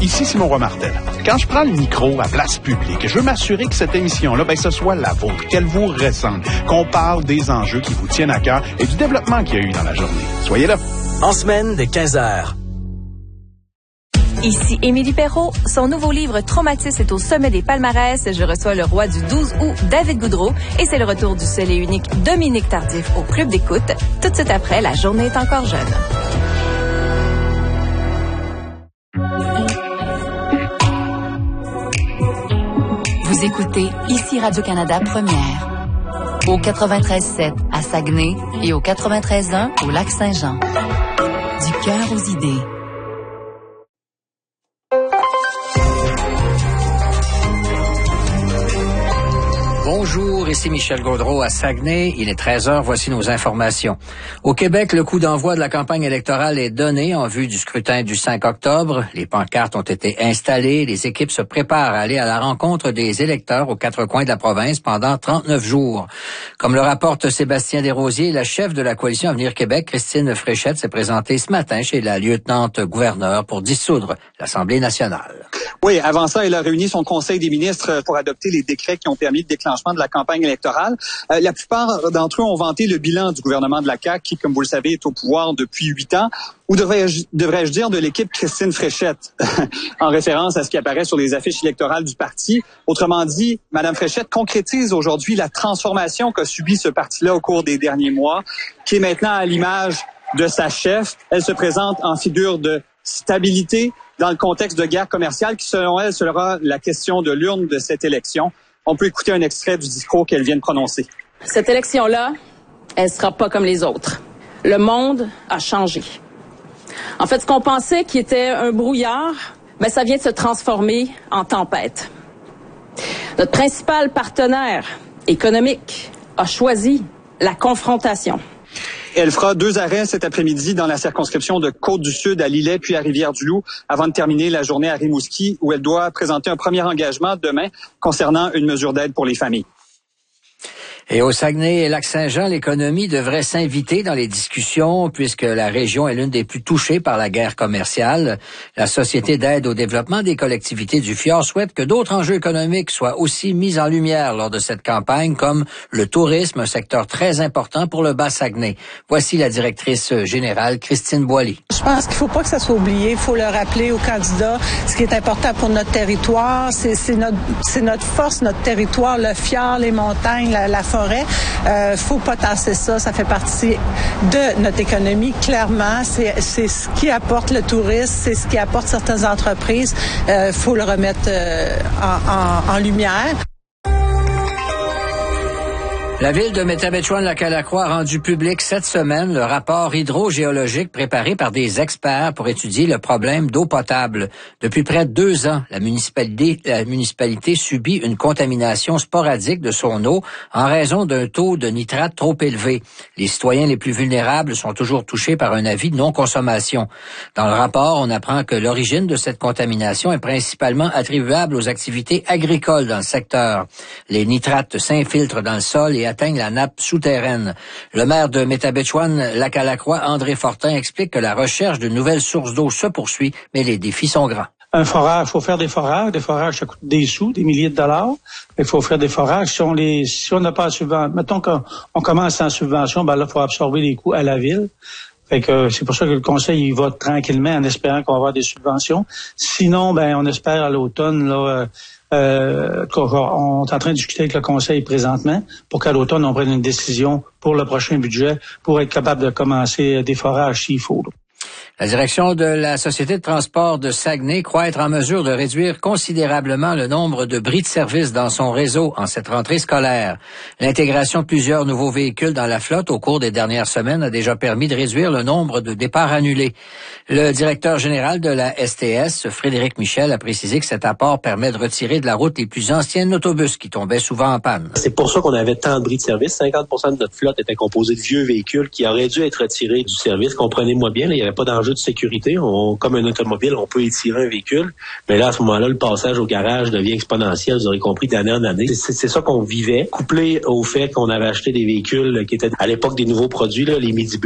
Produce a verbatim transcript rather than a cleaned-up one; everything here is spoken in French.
Ici Simon Roy-Martel. Quand je prends le micro à place publique, je veux m'assurer que cette émission-là, ben, ce soit la vôtre, qu'elle vous ressemble, qu'on parle des enjeux qui vous tiennent à cœur et du développement qu'il y a eu dans la journée. Soyez là. En semaine dès quinze heures. Ici Émilie Perrault. Son nouveau livre Traumatisme est au sommet des palmarès. Je reçois le roi du douze août, David Goudreau. Et c'est le retour du seul et unique Dominique Tardif au Club d'écoute. Tout de suite après, La journée est encore jeune. Vous écoutez Ici Radio-Canada Première. Au quatre-vingt-treize sept à Saguenay et au quatre-vingt-treize un au Lac-Saint-Jean. Du cœur aux idées. Bonjour, ici Michel Gaudreau à Saguenay. Il est treize heures, voici nos informations. Au Québec, le coup d'envoi de la campagne électorale est donné en vue du scrutin du cinq octobre. Les pancartes ont été installées. Les équipes se préparent à aller à la rencontre des électeurs aux quatre coins de la province pendant trente-neuf jours. Comme le rapporte Sébastien Desrosiers, la chef de la coalition Avenir Québec, Christine Fréchette, s'est présentée ce matin chez la lieutenant-gouverneure pour dissoudre l'Assemblée nationale. Oui, avant ça, elle a réuni son conseil des ministres pour adopter les décrets qui ont permis le déclenchement de la campagne électorale. Euh, la plupart d'entre eux ont vanté le bilan du gouvernement de la C A Q qui, comme vous le savez, est au pouvoir depuis huit ans. Ou devrais-je, devrais-je dire de l'équipe Christine Fréchette, en référence à ce qui apparaît sur les affiches électorales du parti. Autrement dit, Mme Fréchette concrétise aujourd'hui la transformation qu'a subi ce parti-là au cours des derniers mois, qui est maintenant à l'image de sa chef. Elle se présente en figure de stabilité dans le contexte de guerre commerciale qui, selon elle, sera la question de l'urne de cette élection. On peut écouter un extrait du discours qu'elle vient de prononcer. Cette élection-là, elle sera pas comme les autres. Le monde a changé. En fait, ce qu'on pensait qui était un brouillard, ben, ça vient de se transformer en tempête. Notre principal partenaire économique a choisi la confrontation. Elle fera deux arrêts cet après-midi dans la circonscription de Côte-du-Sud à Lillet puis à Rivière-du-Loup avant de terminer la journée à Rimouski où elle doit présenter un premier engagement demain concernant une mesure d'aide pour les familles. Et au Saguenay et Lac-Saint-Jean, l'économie devrait s'inviter dans les discussions puisque la région est l'une des plus touchées par la guerre commerciale. La Société d'aide au développement des collectivités du Fjord souhaite que d'autres enjeux économiques soient aussi mis en lumière lors de cette campagne, comme le tourisme, un secteur très important pour le Bas-Saguenay. Voici la directrice générale, Christine Boily. Je pense qu'il ne faut pas que ça soit oublié. Il faut le rappeler aux candidats. Ce qui est important pour notre territoire, c'est, c'est, notre, c'est notre force, notre territoire, le fjord, les montagnes, la, la forêt. Il euh, faut pas tasser ça. Ça fait partie de notre économie. Clairement, c'est, c'est ce qui apporte le tourisme, c'est ce qui apporte certaines entreprises. Il euh, faut le remettre euh, en, en, en lumière. La ville de Métabetchouan-Lac-à-la-Croix a rendu public cette semaine le rapport hydrogéologique préparé par des experts pour étudier le problème d'eau potable. Depuis près de deux ans, la municipalité, la municipalité subit une contamination sporadique de son eau en raison d'un taux de nitrate trop élevé. Les citoyens les plus vulnérables sont toujours touchés par un avis de non-consommation. Dans le rapport, on apprend que l'origine de cette contamination est principalement attribuable aux activités agricoles dans le secteur. Les nitrates s'infiltrent dans le sol et atteignent la nappe souterraine. Le maire de Métabetchouan-Lac-à-la-Croix, André Fortin, explique que la recherche de nouvelles sources d'eau se poursuit, mais les défis sont grands. Un forage, il faut faire des forages. Des forages, ça coûte des sous, des milliers de dollars. Il faut faire des forages. Si on les, si on n'a pas de subvention, mettons qu'on on commence sans subvention, ben là, il faut absorber les coûts à la ville. Fait que c'est pour ça que le conseil il vote tranquillement en espérant qu'on va avoir des subventions. Sinon, ben on espère à l'automne là. Euh, on est en train de discuter avec le conseil présentement pour qu'à l'automne on prenne une décision pour le prochain budget pour être capable de commencer des forages s'il faut. La direction de la Société de transport de Saguenay croit être en mesure de réduire considérablement le nombre de bris de service dans son réseau en cette rentrée scolaire. L'intégration de plusieurs nouveaux véhicules dans la flotte au cours des dernières semaines a déjà permis de réduire le nombre de départs annulés. Le directeur général de la S T S, Frédéric Michel, a précisé que cet apport permet de retirer de la route les plus anciens autobus qui tombaient souvent en panne. C'est pour ça qu'on avait tant de bris de service. cinquante pour cent de notre flotte était composée de vieux véhicules qui auraient dû être retirés du service. Comprenez-moi bien, là, il n'y avait pas d'enjeu de sécurité. On, comme un automobile, on peut étirer un véhicule. Mais là, à ce moment-là, le passage au garage devient exponentiel. Vous aurez compris d'année en année. C'est, c'est ça qu'on vivait, couplé au fait qu'on avait acheté des véhicules qui étaient à l'époque des nouveaux produits, là, les midibus.